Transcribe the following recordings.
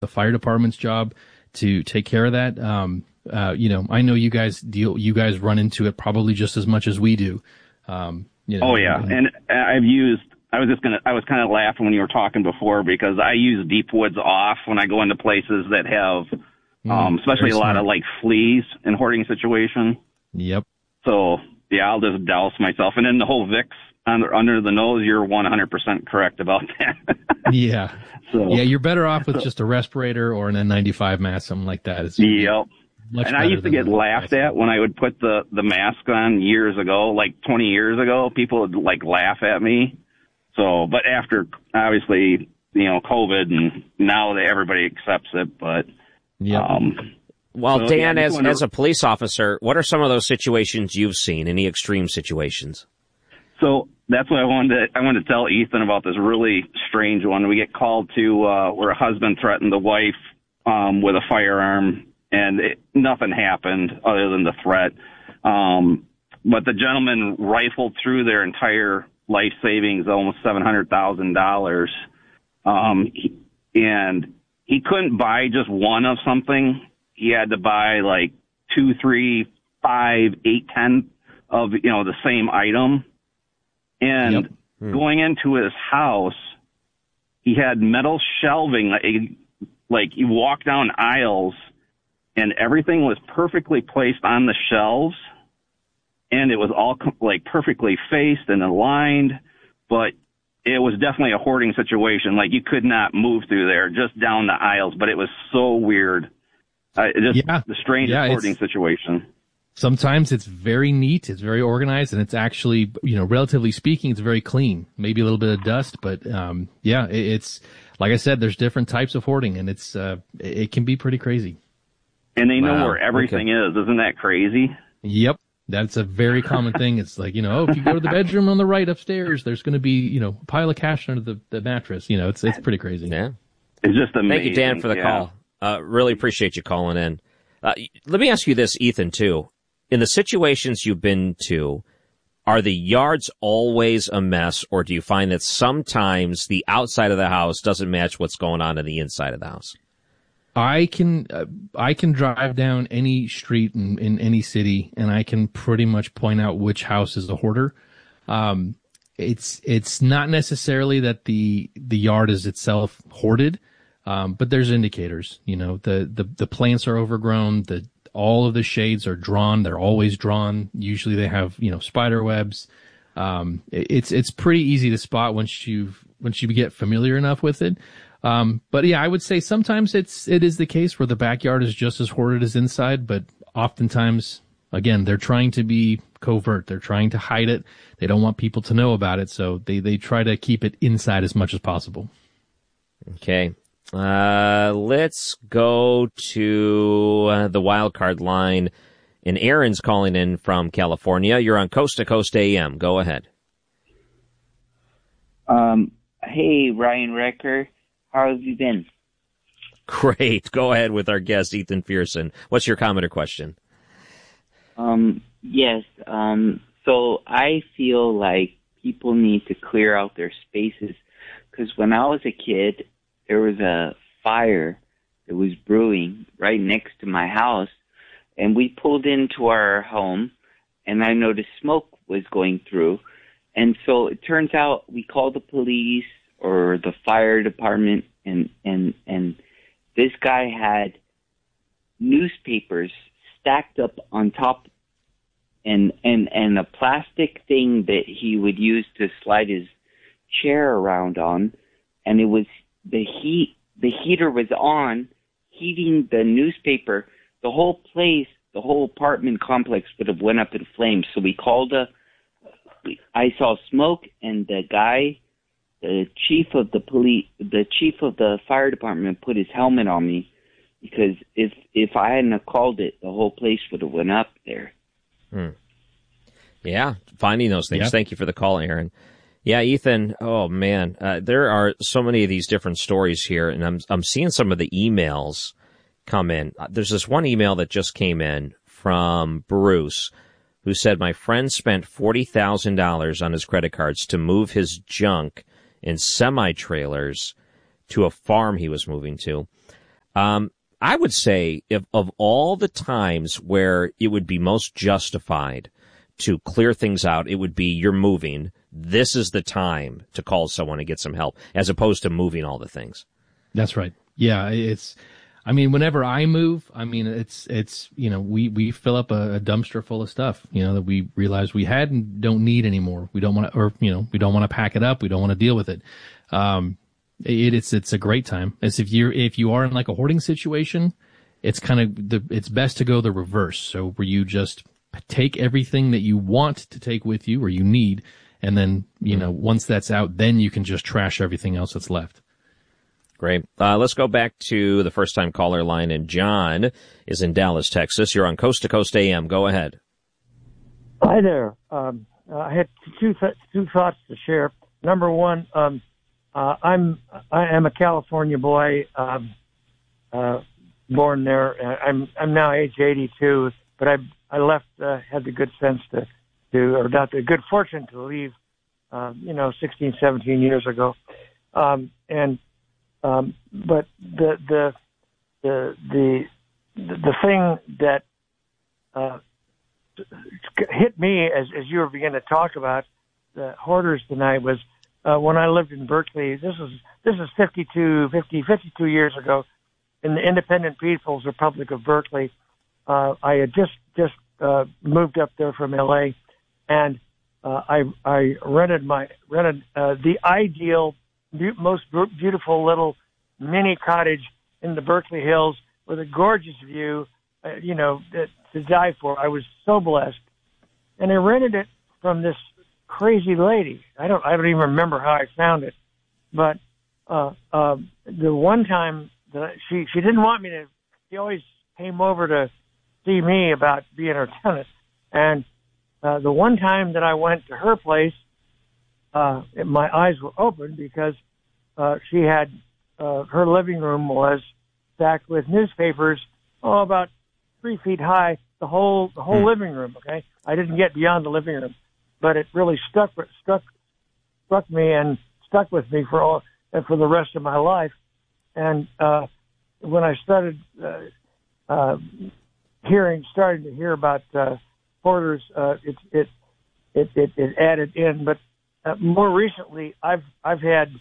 the fire department's job to take care of that. I know you guys run into it probably just as much as we do. Oh yeah. And I was kind of laughing when you were talking before because I use Deep Woods Off when I go into places that have, especially a lot of like fleas in hoarding situation. Yep. So yeah, I'll just douse myself. And then the whole Vicks under the nose, you're 100% correct about that. Yeah. So, yeah, you're better off with just a respirator or an N95 mask, something like that. Yep. And I used to get laughed at when I would put the mask on years ago, like 20 years ago. People would like laugh at me. So, but after obviously, COVID and now that everybody accepts it, but, yeah. Well, so, Dan, as a police officer, what are some of those situations you've seen? Any extreme situations? So that's what I wanted to tell Ethan about this really strange one. We get called to, where a husband threatened the wife, with a firearm. And nothing happened other than the threat. But the gentleman rifled through their entire life savings, almost $700,000. And he couldn't buy just one of something. He had to buy like 2, 3, 5, 8, 10 of, the same item. And going into his house, he had metal shelving, like you walk down aisles, and everything was perfectly placed on the shelves, and it was all like perfectly faced and aligned, but it was definitely a hoarding situation. Like you could not move through there just down the aisles, but it was so weird. The strangest hoarding situation. Sometimes it's very neat, it's very organized, and it's actually, relatively speaking, it's very clean. Maybe a little bit of dust, but it's like I said, there's different types of hoarding, and it can be pretty crazy. And they know where everything is. Isn't that crazy? Yep. That's a very common thing. It's like, if you go to the bedroom on the right upstairs, there's going to be, a pile of cash under the mattress. It's pretty crazy. Yeah. It's just amazing. Thank you, Dan, for the call. Really appreciate you calling in. Let me ask you this, Ethan, too. In the situations you've been to, are the yards always a mess, or do you find that sometimes the outside of the house doesn't match what's going on in the inside of the house? I can drive down any street in any city, and I can pretty much point out which house is a hoarder. It's not necessarily that the yard is itself hoarded, but there's indicators. The plants are overgrown. All of the shades are drawn. They're always drawn. Usually they have spider webs. It's pretty easy to spot once you get familiar enough with it. But yeah, I would say sometimes it is the case where the backyard is just as hoarded as inside, but oftentimes, again, they're trying to be covert. They're trying to hide it. They don't want people to know about it, so they try to keep it inside as much as possible. Okay. Let's go to the wild card line. And Aaron's calling in from California. You're on Coast to Coast AM. Go ahead. Hey, Ryan Wrecker. How have you been? Great. Go ahead with our guest, Ethan Pearson. What's your comment or question? Yes. So I feel like people need to clear out their spaces because when I was a kid, there was a fire that was brewing right next to my house, and we pulled into our home, and I noticed smoke was going through. And so it turns out we called the police or the fire department, and this guy had newspapers stacked up on top and a plastic thing that he would use to slide his chair around on, and it was the heater was on, heating the newspaper. The whole place, the whole apartment complex would have went up in flames. So we called I saw smoke, and the guy, the chief of the fire department put his helmet on me, because if I hadn't have called it, the whole place would have went up there. Yeah, finding those things. Yeah. Thank you for the call, Aaron. Yeah, Ethan. Oh man, there are so many of these different stories here, and I'm seeing some of the emails come in. There's this one email that just came in from Bruce, who said, my friend spent $40,000 on his credit cards to move his junk in semi-trailers to a farm he was moving to. I would say if of all the times where it would be most justified to clear things out, it would be you're moving. This is the time to call someone and get some help, as opposed to moving all the things. That's right. Yeah, whenever I move, it's we fill up a dumpster full of stuff, that we realize we had and don't need anymore. We don't want to, we don't want to pack it up. We don't want to deal with it. It's a great time. As if you are in like a hoarding situation, it's it's best to go the reverse. So where you just take everything that you want to take with you or you need, and then, once that's out, then you can just trash everything else that's left. Great. Let's go back to the first-time caller line, and John is in Dallas, Texas. You're on Coast to Coast AM. Go ahead. Hi there. I had two thoughts to share. Number one, I am a California boy, born there. I'm now age 82, but I left, had the good sense or not the good fortune to leave, 16, 17 years ago. But the thing that hit me as you were beginning to talk about the hoarders tonight was when I lived in Berkeley. This is 52 years ago, in the Independent People's Republic of Berkeley. I had just moved up there from LA, and I rented the ideal, most beautiful little mini cottage in the Berkeley Hills with a gorgeous view, to die for. I was so blessed, and I rented it from this crazy lady. I don't even remember how I found it, but the one time that she didn't want me to. She always came over to see me about being her tenant, and the one time that I went to her place, my eyes were open because she had her living room was stacked with newspapers, about 3 feet high, the whole living room. Okay, I didn't get beyond the living room, but it really struck me and stuck with me for the rest of my life. And when I started starting to hear about hoarders, it added in. But more recently, I've had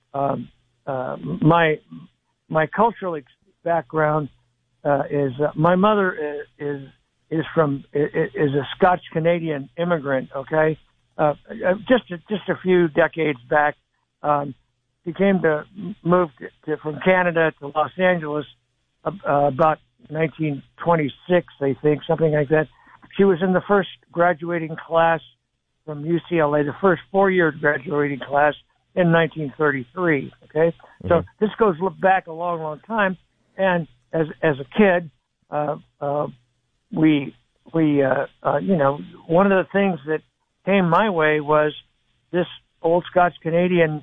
my cultural background is my mother is a Scotch Canadian immigrant. Okay, just a few decades back, she came to move from Canada to Los Angeles about 1926, I think, something like that. She was in the first graduating class from UCLA, the first 4-year graduating class in 1933. Okay, so this goes back a long, long time. And as a kid, we one of the things that came my way was this old Scotch Canadian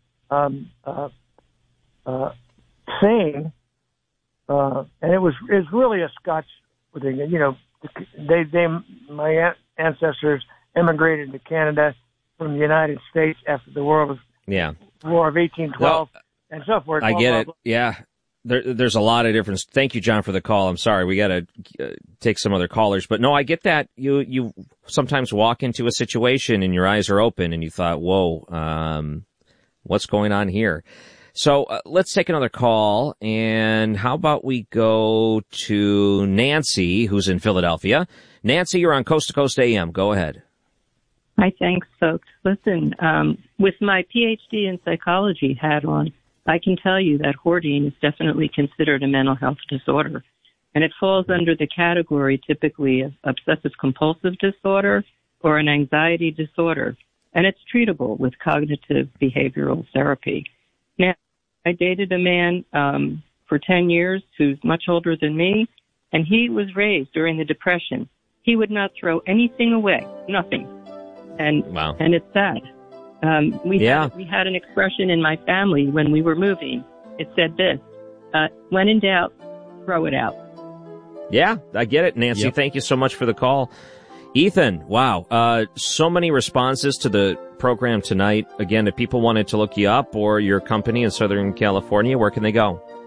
saying, and it was really a Scotch thing. My ancestors immigrated to Canada from the United States after the War of 1812, and so forth. I get it. Yeah. There's a lot of difference. Thank you, John, for the call. I'm sorry. We got to take some other callers. But no, I get that. You sometimes walk into a situation and your eyes are open and you thought, whoa, what's going on here? So let's take another call. And how about we go to Nancy, who's in Philadelphia. Nancy, you're on Coast to Coast AM. Go ahead. Hi, thanks, folks. Listen, with my PhD in psychology hat on, I can tell you that hoarding is definitely considered a mental health disorder, and it falls under the category typically of obsessive-compulsive disorder or an anxiety disorder, and it's treatable with cognitive behavioral therapy. Now, I dated a man for 10 years who's much older than me, and he was raised during the Depression. He would not throw anything away, nothing, and it's sad. We had an expression in my family when we were moving. It said this, when in doubt, throw it out. Yeah, I get it, Nancy. Yep. Thank you so much for the call. Ethan, wow. So many responses to the program tonight. Again, if people wanted to look you up or your company in Southern California, where can they go?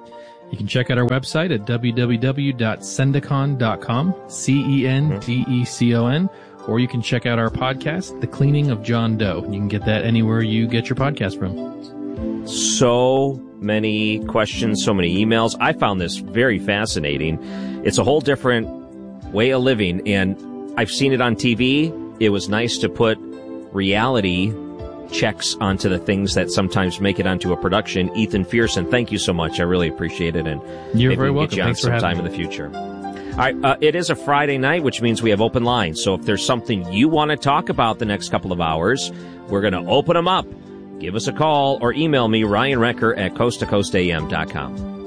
You can check out our website at www.cendicon.com, CENDECON, or you can check out our podcast, The Cleaning of John Doe. You can get that anywhere you get your podcast from. So many questions, so many emails. I found this very fascinating. It's a whole different way of living, and I've seen it on TV. It was nice to put reality checks onto the things that sometimes make it onto a production. Ethan Fearson, thank you so much. I really appreciate it. And you're very welcome. Thanks for having me. In the future. All right. It is a Friday night, which means we have open lines. So if there's something you want to talk about the next couple of hours, we're going to open them up. Give us a call or email me, Ryan Wrecker at coasttocoastam.com.